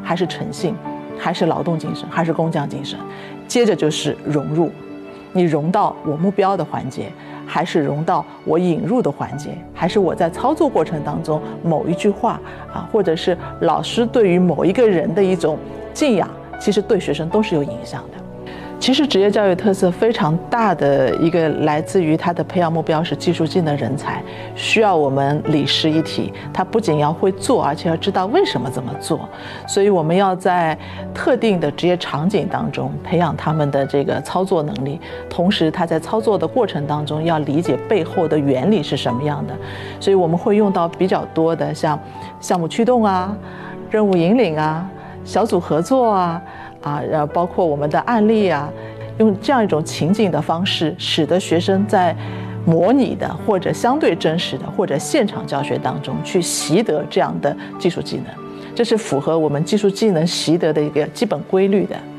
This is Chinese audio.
还是诚信，还是劳动精神，还是工匠精神？接着就是融入，你融到我目标的环节，还是融到我引入的环节，还是我在操作过程当中某一句话啊，或者是老师对于某一个人的一种敬仰，其实对学生都是有影响的。其实职业教育特色非常大的一个来自于它的培养目标是技术技能人才，需要我们理师一体，他不仅要会做，而且要知道为什么这么做。所以我们要在特定的职业场景当中培养他们的这个操作能力，同时他在操作的过程当中要理解背后的原理是什么样的。所以我们会用到比较多的像项目驱动啊、任务引领啊、小组合作啊，包括我们的案例啊，用这样一种情景的方式，使得学生在模拟的或者相对真实的或者现场教学当中去习得这样的技术技能，这是符合我们技术技能习得的一个基本规律的。